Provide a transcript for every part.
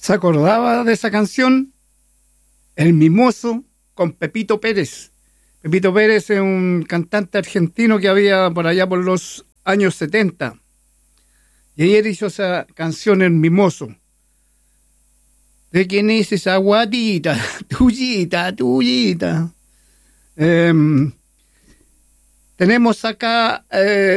se acordaba de esa canción, El Mimoso, con Pepito Pérez. Pepito Pérez es un cantante argentino que había por allá por los años 70. Y él hizo esa canción, El Mimoso. ¿De quién es esa guatita? Tuyita. Tenemos acá,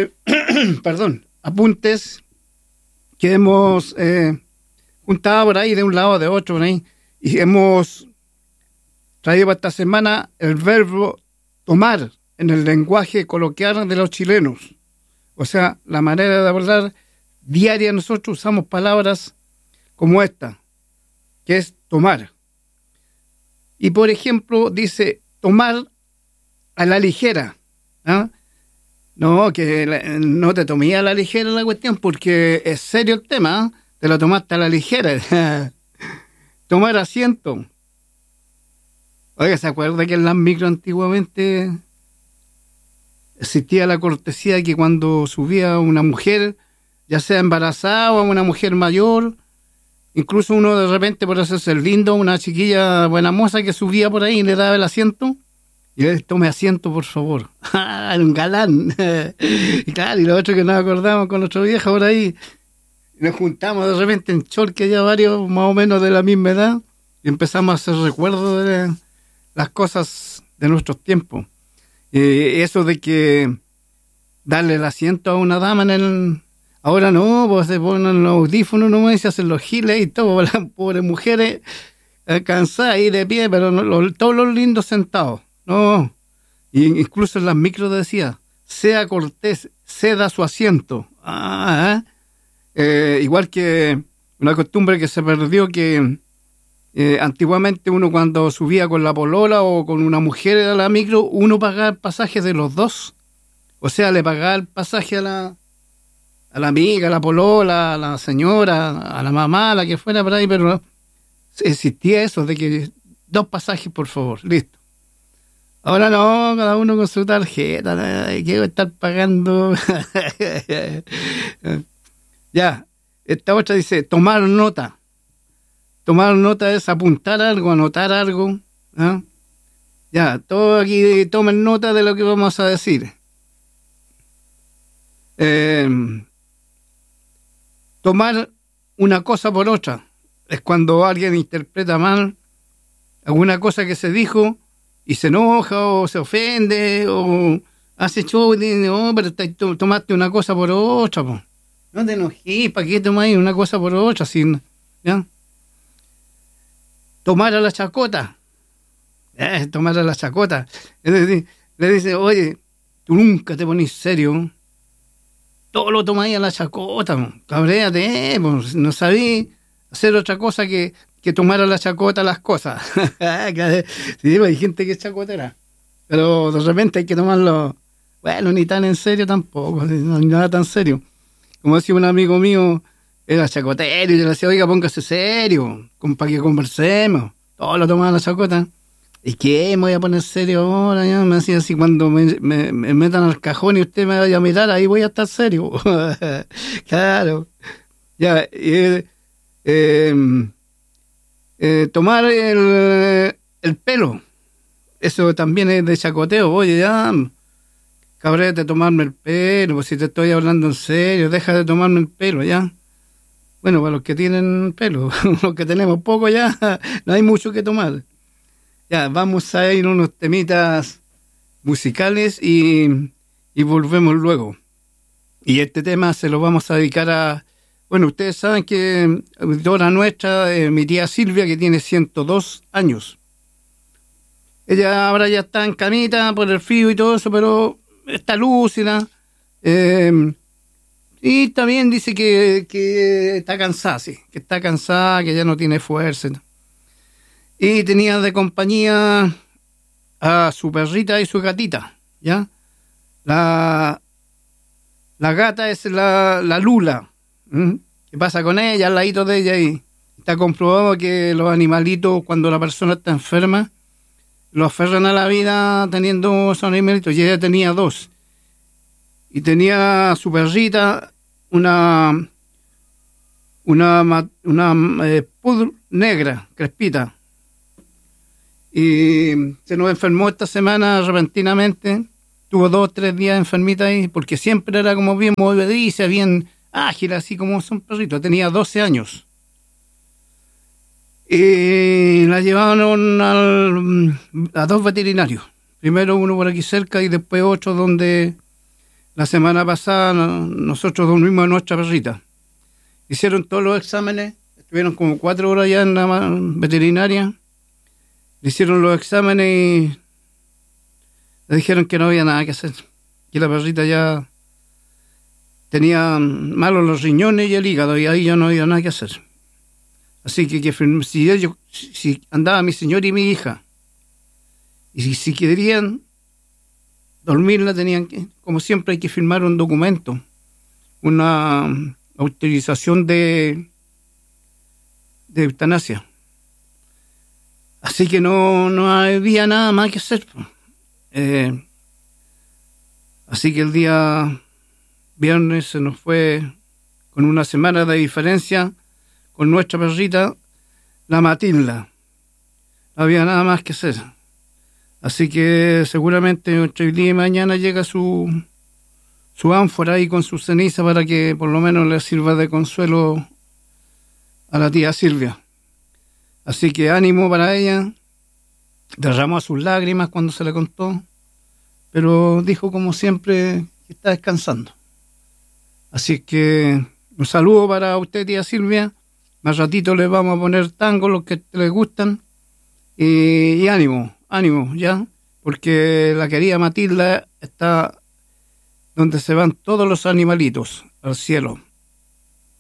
apuntes que hemos juntado por ahí de un lado de otro, ¿no? Y hemos traído para esta semana el verbo tomar en el lenguaje coloquial de los chilenos. O sea, la manera de hablar diaria, nosotros usamos palabras como esta, que es tomar. Y por ejemplo, dice tomar a la ligera. ¿Ah? No, que no te tomé a la ligera la cuestión, porque es serio el tema, ¿eh? Te lo tomaste a la ligera. Tomar asiento. Oiga, ¿se acuerda que en las micro antiguamente existía la cortesía que cuando subía una mujer, ya sea embarazada o una mujer mayor, incluso uno de repente, por hacerse el lindo, una chiquilla buena moza que subía por ahí y le daba el asiento? Y él, tome asiento, por favor. Era un galán. Y claro, y lo otro que nos acordamos con nuestro viejo por ahí. Y nos juntamos de repente en Cholque, ya varios más o menos de la misma edad, y empezamos a hacer recuerdos de las cosas de nuestros tiempos. Eso de que darle el asiento a una dama en el... Ahora no, pues se ponen los audífonos nomás y se hacen los giles y todo. Las pobres mujeres cansadas ahí de pie, pero todos los lindos sentados. No, y incluso en las micros decía, sea cortés, ceda su asiento. Igual que una costumbre que se perdió, que antiguamente uno cuando subía con la polola o con una mujer a la micro, uno pagaba el pasaje de los dos. O sea, le pagaba el pasaje a la amiga, a la polola, a la señora, a la mamá, a la que fuera por ahí, pero no, existía eso de que 2 pasajes, por favor, listo. Ahora no, cada uno con su tarjeta, quiero estar pagando. Ya, esta otra dice, tomar nota. Tomar nota es apuntar algo, anotar algo. ¿Eh? Ya, todos aquí tomen nota de lo que vamos a decir. Tomar una cosa por otra. Es cuando alguien interpreta mal alguna cosa que se dijo y se enoja o se ofende o hace show y dice, no, pero tomaste una cosa por otra, po. No te enojes, ¿para qué tomáis una cosa por otra? ¿Ya? Tomar a la chacota. Tomar a la chacota. Es decir, le dice, oye, tú nunca te ponís serio. Todo lo tomáis a la chacota, po. Cabréate, pues, no sabí hacer otra cosa que tomar a la chacota las cosas. Sí, hay gente que es chacotera, pero de repente hay que tomarlo, bueno, ni tan en serio tampoco, no nada tan serio. Como decía un amigo mío, era chacotero, y yo le decía, oiga, póngase serio, para que conversemos. Todo lo tomaban a la chacota. ¿Y qué? ¿Me voy a poner serio ahora? Ya me decía así, cuando me metan al cajón y usted me vaya a mirar, ahí voy a estar serio. Claro. Ya, tomar el pelo, eso también es de chacoteo. Oye, ya, cabrete, tomarme el pelo, pues si te estoy hablando en serio, deja de tomarme el pelo, ya. Bueno, para los que tienen pelo, los que tenemos poco ya, no hay mucho que tomar. Ya, vamos a ir unos temitas musicales y volvemos luego. Y este tema se lo vamos a dedicar a... Bueno, ustedes saben que auditora nuestra, mi tía Silvia, que tiene 102 años. Ella ahora ya está en camita por el frío y todo eso, pero está lúcida. Y también dice que está cansada, sí, que está cansada, que ya no tiene fuerza. Y tenía de compañía a su perrita y su gatita, ¿ya? La gata es la Lula. ¿Qué pasa con ella? Al ladito de ella, y está comprobado que los animalitos, cuando la persona está enferma, lo aferran a la vida teniendo esos animalitos. Y ella tenía 2. Y tenía su perrita, una pudre negra, crespita. Y se nos enfermó esta semana repentinamente. Tuvo 2 o 3 días enfermita ahí, porque siempre era como bien movediza, bien ágil, así como son perritos. Tenía 12 años. Y la llevaron a 2 veterinarios. Primero uno por aquí cerca y después otro donde la semana pasada nosotros dormimos a nuestra perrita. Hicieron todos los exámenes, estuvieron como 4 horas ya en la veterinaria. Le hicieron los exámenes y le dijeron que no había nada que hacer. Que la perrita ya tenía malos los riñones y el hígado y ahí ya no había nada que hacer. Así que si andaba mi señor y mi hija, y si querían dormirla, tenían que, como siempre, hay que firmar un documento, una autorización de eutanasia. Así que no había nada más que hacer. Así que el día viernes se nos fue con una semana de diferencia con nuestra perrita, la Matilda. No había nada más que hacer. Así que seguramente entre hoy día y mañana llega su ánfora ahí con su ceniza para que por lo menos le sirva de consuelo a la tía Silvia. Así que ánimo para ella. Derramó sus lágrimas cuando se le contó, pero dijo como siempre que está descansando. Así que un saludo para usted, tía Silvia. Más ratito les vamos a poner tango, los que les gustan. Y ánimo, ya, porque la querida Matilda está donde se van todos los animalitos, al cielo.